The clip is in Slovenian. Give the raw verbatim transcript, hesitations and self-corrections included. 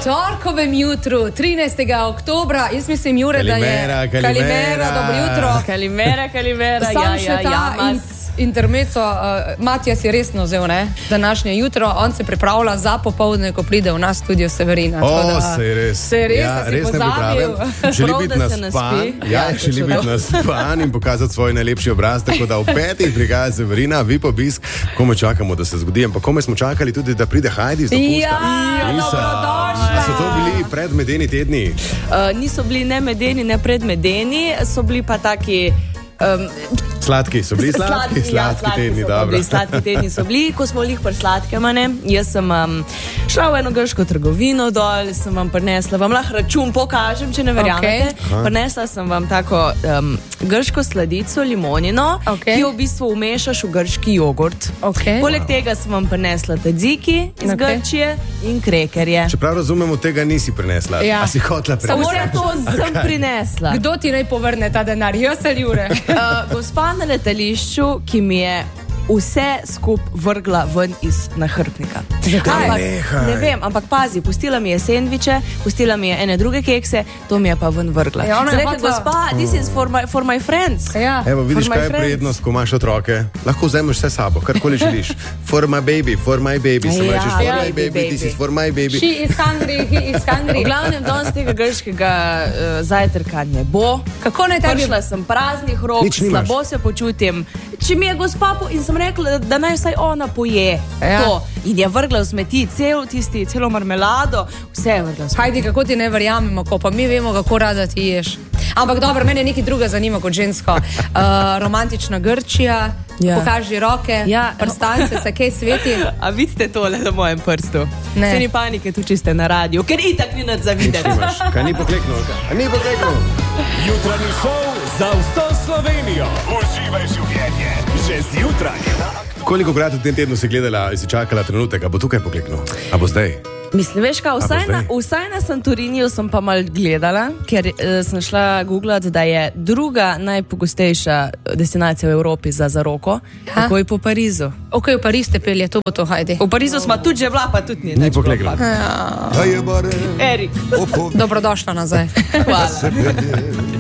torkovem jutru, trinajstega oktobra, jaz mislim, Jure, Kalimera, da je... Kalimera. Kalimera, dobro jutro. Kalimera, kalimera, Sam ja, še ja, ta ja, in, intermeco, uh, Matijas je resno vzel, ne, današnje jutro, on se pripravlja za popoldne, ko pride v nas studio Severina. O, da, se je res. Se je res, ja, da si res pozabil. Želi Prav, biti da se naspan, naspi. ja, Ja, želi točno biti to. naspan in pokazati svoj najlepši obraz, tako da v petih prihaja Severina, vi pa obisk, komaj čakamo, da se zgodi, ampak komaj smo čakali tudi, da pride Hajdi z dopusta. Ja, Lisa, dobrodošla. a so to bili predmedeni tedni? Uh, niso bili ne medeni, ne predmedeni, so bili pa taki... Um, Sladki, so bili sladki, Sladki, sladki, ja, sladki sladki tedni, so dobro. bili, sladki tedni so bili, ko smo lih pri sladkem, ne? Jaz sem um, šla v eno grško trgovino dol, sem vam prinesla, vam lahko račun pokažem, če ne verjamete. Okay. Prinesla sem vam tako um, grško sladico, limonino, Okay. ki jo v bistvu umešaš v grški jogurt. Okay. Poleg tega sem vam prinesla tadziki iz Okay. Grčije in krekerje. Čeprav razumemo, tega nisi prinesla, Ja. a si hotla Samo prinesla. to sem prinesla. Kdo ti naj povrne ta denar? Jaz ali Jure? Uh, gospa na letališču, ki mi je vse skup vrgla ven iz nahrbtnika. Zakaj? Ampak, Nehaj. ne vem, ampak pazi, pustila mi je sendviče, pustila mi je ene druge kekse, to mi je pa ven vrgla. Ja, ona je Sem rekla, hotela- gospa, this is for my, for my friends. Ja. Evo, vidiš, For my kaj je friends. prijetnost, ko imaš otroke. Lahko vzameš vse sabo, karkoli želiš. For my baby, for my baby. Samo Ja, rečeš, for ja, my baby, baby. this is for my baby. She is hungry, he is V hungry. glavnem, danes tega grškega uh, zajtrka ne bo. Kako naj tebi... Prišla sem praznih rok, Nič nimaš. slabo se počutim. Če mi je gospa po... in sem rekla, da naj vsaj ona poje Ja. to. In je vrgla v smeti cel tisti, celo marmelado, vse je vrgla v smeti. Hajdi, kako ti ne verjamemo, ko pa mi vemo, kako rada ti ješ. Ampak dobro, mene nekaj druga zanima kot žensko. Uh, romantična Grčija, Ja. pokaži roke, Ja. prstance, se kaj sveti. A vidite tole na mojem prstu? Ne. Se ni panike, tu če ste na radiju, ker itak ni nad zavideti. Imaš, kaj ni pokleknil? Kaj ni pokleknil? Jutranji šov za vso Slovenijo. Uživaj življenje, že zjutraj. Koliko krat v tem tednu si gledala in si čakala trenutek, a bo tukaj pokleknil? A bo zdaj? Mislim, veš kaj, vsaj bo na, zdaj? vsaj na Santoriniju sem pa mal gledala, ker uh, sem šla googlat, da je druga najpogostejša destinacija v Evropi za zaroko, Ja. takoj po Parizu. Ok, v Pariz te pelje, to bo to, hajdi. V Parizu smo tudi že bila, pa tudi ni. Ni nič bilo, pokleknil. pa- A je bare Erik, Dobrodošla nazaj. hvala.